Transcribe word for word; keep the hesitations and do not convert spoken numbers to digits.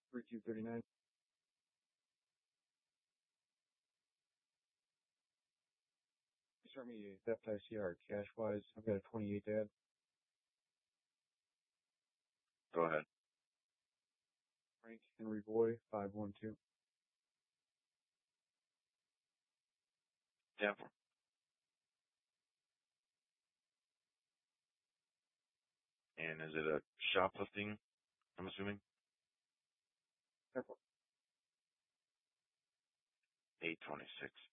thirty-two thirty-nine. Start me a theft I C R cash wise. I've got a twenty-eight to add. Go ahead. Frank Henry Boy, five one two. Yeah. And is it a shoplifting, I'm assuming? Careful. eight twenty-six.